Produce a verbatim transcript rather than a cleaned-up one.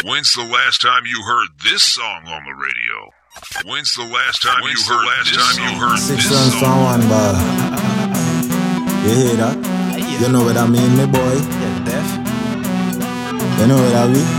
When's the last time you heard this song on the radio? When's the last time When's you heard last time you heard Six this on song? someone, but you hear that? You know what I mean, me boy. Yeah, deaf. You know what I mean?